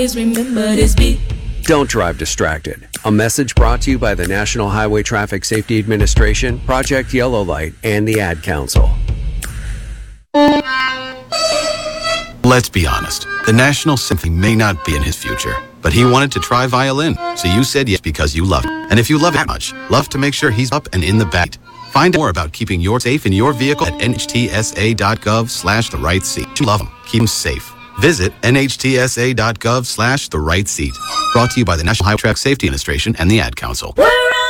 remember this beat. Don't drive distracted. A message brought to you by the National Highway Traffic Safety Administration, Project Yellow Light, and the Ad Council. Let's be honest. The National Symphony may not be in his future, but he wanted to try violin, so you said yes because you love it. And if you love it that much, love to make sure he's up and in the back. Find out more about keeping yours safe in your vehicle at nhtsa.gov/the-right-seat. You love him. Keep him safe. Visit nhtsa.gov/the-right-seat. Brought to you by the National Highway Traffic Safety Administration and the Ad Council.